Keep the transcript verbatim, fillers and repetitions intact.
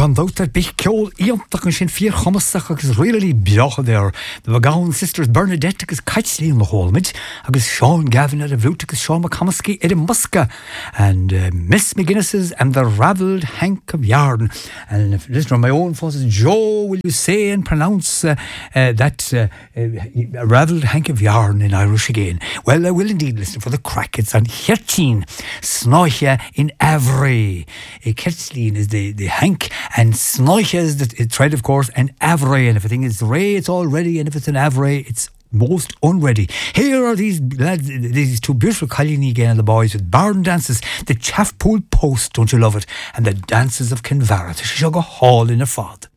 gan out bich ceol íontach an sin fíor chumasach agus really beacha there. The Vaughan sisters Bernadette agus Kitsley in the Holmid agus Sean Gavin at a Vlut agus Sean McComiskey at a Muska and uh, Miss McGuinness's and the Ravelled Hank of Yarn. And if listen on my own phone says, Joe, will you say and pronounce uh, uh, that uh, uh, Ravelled Hank of Yarn in Irish again? Well, I will indeed listen for the crack. It's on Hirtin, Snoiche in Avery. Kirtlin is the, the Hank, and Snoiche is the thread, of course, and Avery. And if a thing is Ray, it's all ready, and if it's an Avery, it's most unready. Here are these lads, these two beautiful Colleen again and the boys with barn dances, the Chaffpool Post, don't you love it, and the dances of Kinvara. She shall go hall in a fod.